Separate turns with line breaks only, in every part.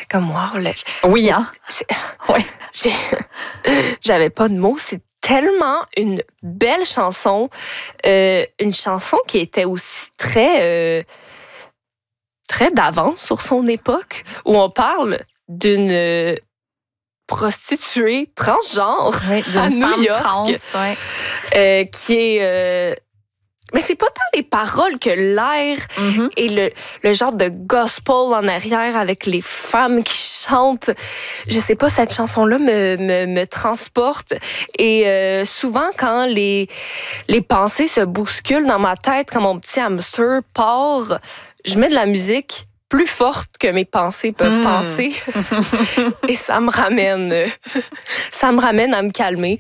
comme wow.
Oui, hein?
Ouais. J'avais pas de mots. C'est tellement une belle chanson. Une chanson qui était aussi très d'avance sur son époque, où on parle d'une prostituée transgenre à New York,
trans,
qui est... mais c'est pas tant les paroles que l'air et le genre de gospel en arrière avec les femmes qui chantent. Je sais pas, cette chanson-là me transporte. Et souvent, quand les pensées se bousculent dans ma tête, quand mon petit hamster part, je mets de la musique plus forte que mes pensées peuvent penser. Et ça me ramène à me calmer.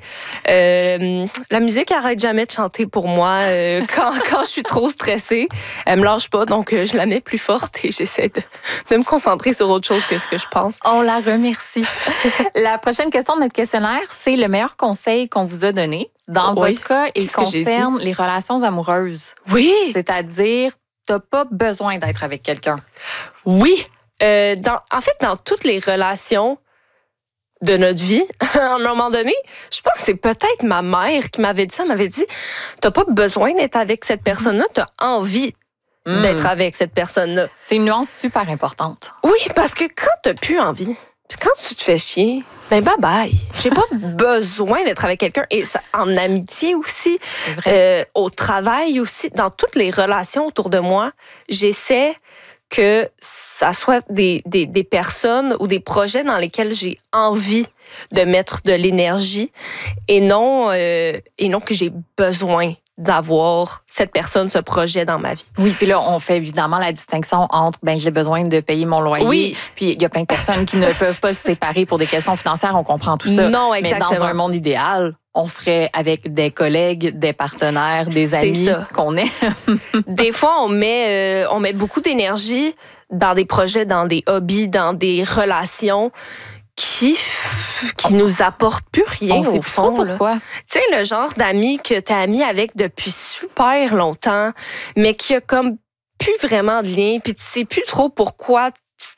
La musique arrête jamais de chanter pour moi quand je suis trop stressée. Elle me lâche pas, donc je la mets plus forte et j'essaie de me concentrer sur autre chose que ce que je pense.
On la remercie. La prochaine question de notre questionnaire, c'est le meilleur conseil qu'on vous a donné. Dans votre cas, il concerne les relations amoureuses.
Oui.
C'est-à-dire, t'as pas besoin d'être avec quelqu'un.
Oui. En fait, dans toutes les relations de notre vie, à un moment donné, je pense que c'est peut-être ma mère qui m'avait dit ça. Elle m'avait dit, t'as pas besoin d'être avec cette personne-là, t'as envie d'être avec cette personne-là.
C'est une nuance super importante.
Oui, parce que quand t'as plus envie, quand tu te fais chier, ben bye. J'ai pas besoin d'être avec quelqu'un. Et ça, en amitié aussi, au travail aussi, dans toutes les relations autour de moi, j'essaie que ça soit des personnes ou des projets dans lesquels j'ai envie de mettre de l'énergie et non que j'ai besoin d'avoir cette personne, ce projet dans ma vie.
Oui, puis là, on fait évidemment la distinction entre j'ai besoin de payer mon loyer.
Oui.
Puis il y a plein de personnes qui ne peuvent pas se séparer pour des questions financières, on comprend tout ça.
Non, exactement.
Mais dans un monde idéal, on serait avec des collègues, des partenaires, des amis qu'on est.
Des fois, on met beaucoup d'énergie dans des projets, dans des hobbies, dans des relations qui nous apportent plus rien au fond.
Pourquoi?
Tu sais, le genre d'amis que t'es ami avec depuis super longtemps, mais qui a comme plus vraiment de lien, puis tu sais plus trop pourquoi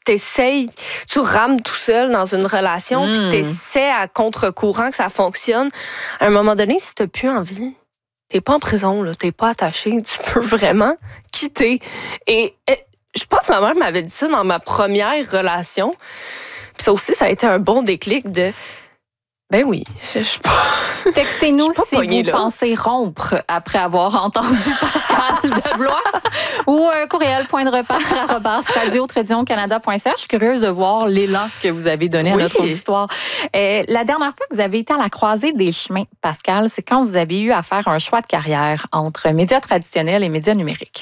tu rames tout seul dans une relation, puis t'essaies à contre-courant que ça fonctionne. À un moment donné, si t'as plus envie, t'es pas en prison, là, t'es pas attaché, tu peux vraiment quitter. Et je pense que ma mère m'avait dit ça dans ma première relation. Puis ça aussi, ça a été un bon déclic de... Ben oui, je suis pas...
Textez-nous si vous pensez rompre après avoir entendu Pascal Deblois ou un courriel @radio-canada.ca. Je suis curieuse de voir l'élan que vous avez donné à notre auditoire. La dernière fois que vous avez été à la croisée des chemins, Pascal, c'est quand vous avez eu à faire un choix de carrière entre médias traditionnels et médias numériques.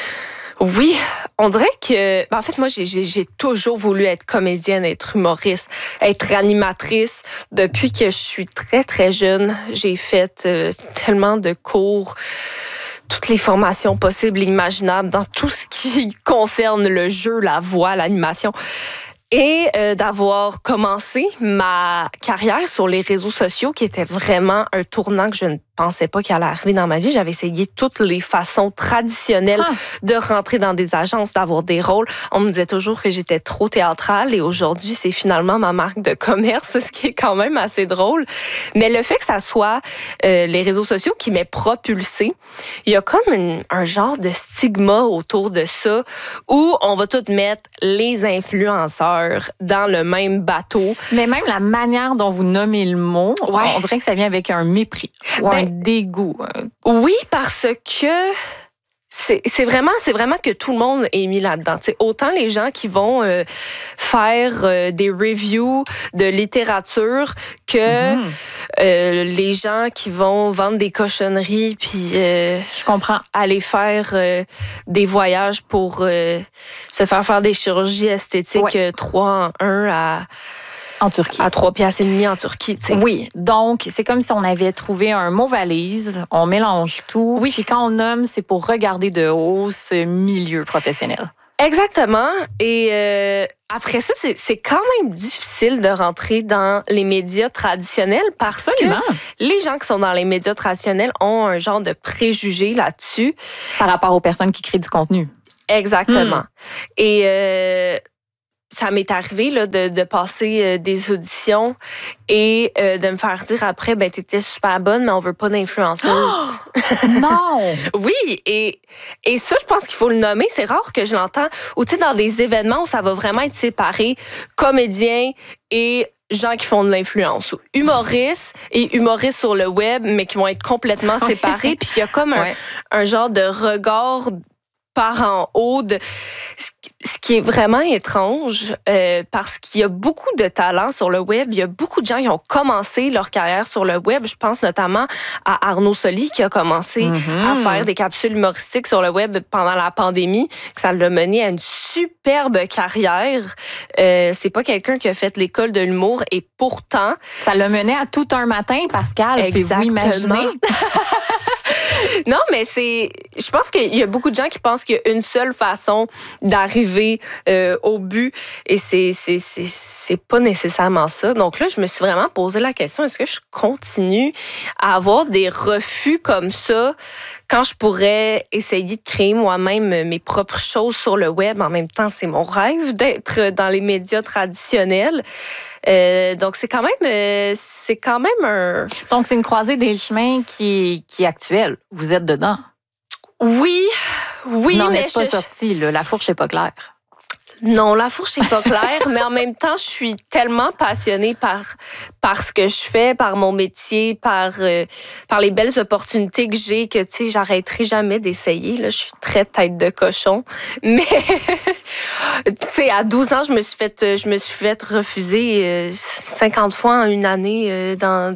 Oui, on dirait que... En fait, moi, j'ai toujours voulu être comédienne, être humoriste, être animatrice. Depuis que je suis très, très jeune, j'ai fait tellement de cours, toutes les formations possibles et imaginables dans tout ce qui concerne le jeu, la voix, l'animation. Et d'avoir commencé ma carrière sur les réseaux sociaux, qui était vraiment un tournant que je ne pensais pas qu'il allait arriver dans ma vie. J'avais essayé toutes les façons traditionnelles de rentrer dans des agences, d'avoir des rôles. On me disait toujours que j'étais trop théâtrale et aujourd'hui, c'est finalement ma marque de commerce, ce qui est quand même assez drôle. Mais le fait que ça soit les réseaux sociaux qui m'aient propulsée, il y a comme un genre de stigma autour de ça où on va tout mettre les influenceurs dans le même bateau.
Mais même la manière dont vous nommez le mot, on dirait que ça vient avec un mépris. Un dégoût.
Oui, parce que c'est vraiment que tout le monde est mis là-dedans. T'sais, autant les gens qui vont faire des reviews de littérature que les gens qui vont vendre des cochonneries puis
je comprends,
aller faire des voyages pour se faire des chirurgies esthétiques 3 en 1
en Turquie.
À 3,5 piastres en Turquie. T'sais.
Oui, donc c'est comme si on avait trouvé un mot valise, on mélange tout. Oui. Puis quand on nomme, c'est pour regarder de haut ce milieu professionnel.
Exactement. Et après ça, c'est quand même difficile de rentrer dans les médias traditionnels parce que les gens qui sont dans les médias traditionnels ont un genre de préjugés là-dessus.
Par rapport aux personnes qui créent du contenu.
Exactement. Et... ça m'est arrivé là, de passer des auditions et de me faire dire après, ben t'étais super bonne, mais on veut pas d'influenceuse.
Oh! Non!
Oui, et ça, je pense qu'il faut le nommer. C'est rare que je l'entends. Ou tu sais, dans des événements où ça va vraiment être séparé, comédiens et gens qui font de l'influence. Ou humoristes et humoristes sur le web, mais qui vont être complètement séparés. Puis il y a comme un genre de regard par en haut de ce qui est vraiment étrange parce qu'il y a beaucoup de talents sur le web. Il y a beaucoup de gens qui ont commencé leur carrière sur le web. Je pense notamment à Arnaud Soli qui a commencé à faire des capsules humoristiques sur le web pendant la pandémie. Ça l'a mené à une superbe carrière. C'est pas quelqu'un qui a fait l'école de l'humour et pourtant...
Ça l'a mené à tout un matin, Pascal. Pouvez-vous imaginer?
Non, mais je pense qu'il y a beaucoup de gens qui pensent qu'il y a une seule façon d'arriver au but et c'est pas nécessairement ça. Donc là, je me suis vraiment posé la question, est-ce que je continue à avoir des refus comme ça quand je pourrais essayer de créer moi-même mes propres choses sur le web? En même temps, c'est mon rêve d'être dans les médias traditionnels. Donc, c'est quand même un...
Donc, c'est une croisée des chemins qui est actuelle. Vous êtes dedans.
Oui,
Vous n'en
mais
êtes pas sorti, là. La fourche n'est pas claire.
Non, la fourche n'est pas claire, mais en même temps, je suis tellement passionnée par ce que je fais, par mon métier, par les belles opportunités que j'ai, que, tu sais, j'arrêterai jamais d'essayer. Là, je suis très tête de cochon. Mais, tu sais, à 12 ans, je me suis fait refuser 50 fois en une année dans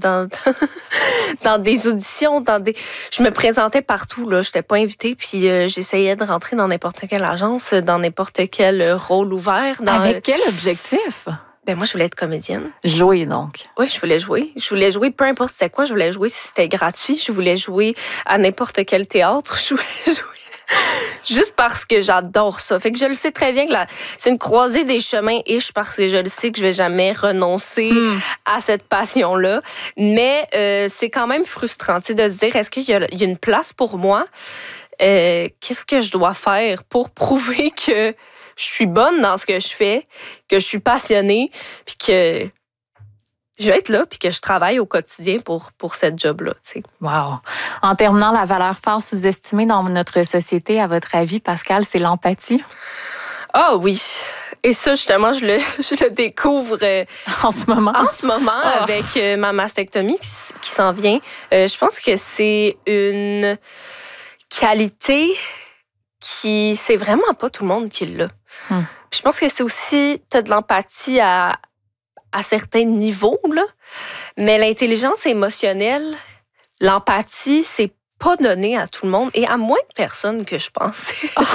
des auditions, je me présentais partout, là. Je n'étais pas invitée, puis j'essayais de rentrer dans n'importe quelle agence, dans n'importe quel rôle ouvert.
Avec quel objectif?
Ben moi, je voulais être comédienne.
Jouer, donc.
Oui, je voulais jouer. Je voulais jouer, peu importe c'était quoi. Je voulais jouer si c'était gratuit. Je voulais jouer à n'importe quel théâtre. Je voulais jouer juste parce que j'adore ça. Fait que je le sais très bien que c'est une croisée des chemins parce que je le sais que je vais jamais renoncer à cette passion-là. Mais c'est quand même frustrant, tu sais, de se dire, est-ce qu'il y a une place pour moi? Qu'est-ce que je dois faire pour prouver que je suis bonne dans ce que je fais, que je suis passionnée, puis que je vais être là, puis que je travaille au quotidien pour cette job-là. Tu sais.
Wow. En terminant, la valeur forte sous-estimée dans notre société, à votre avis, Pascal, c'est l'empathie?
Ah oui. Et ça, justement, je le découvre
en ce moment.
Avec ma mastectomie qui s'en vient. Je pense que c'est une qualité qui, c'est vraiment pas tout le monde qui l'a. Je pense que c'est aussi, t'as de l'empathie à certains niveaux, là. Mais l'intelligence émotionnelle, l'empathie, c'est pas donné à tout le monde et à moins de personnes que je pensais.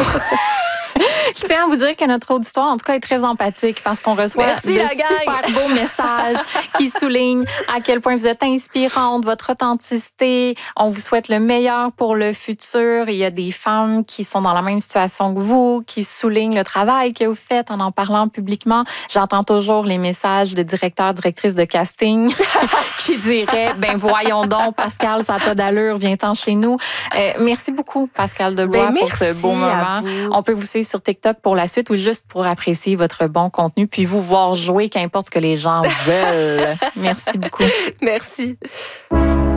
Je tiens à vous dire que notre auditoire, en tout cas, est très empathique parce qu'on reçoit de super beaux messages qui soulignent à quel point vous êtes inspirante, votre authenticité. On vous souhaite le meilleur pour le futur. Il y a des femmes qui sont dans la même situation que vous, qui soulignent le travail que vous faites en parlant publiquement. J'entends toujours les messages de directeurs, directrices de casting qui diraient, ben voyons donc, Pascal, ça n'a pas d'allure, viens-t'en chez nous. Merci beaucoup, Pascal Debois, pour ce beau moment. On peut vous suivre sur TikTok pour la suite ou juste pour apprécier votre bon contenu puis vous voir jouer, qu'importe ce que les gens veulent. Merci beaucoup.
Merci.